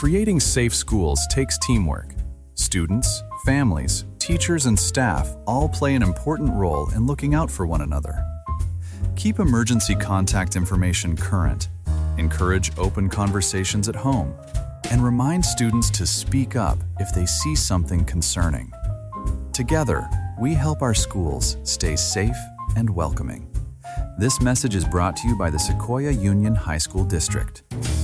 Creating safe schools takes teamwork. Students, families, teachers, and staff all play an important role in looking out for one another. Keep emergency contact information current, encourage open conversations at home, and remind students to speak up if they see something concerning. Together, we help our schools stay safe and welcoming. This message is brought to you by the Sequoia Union High School District.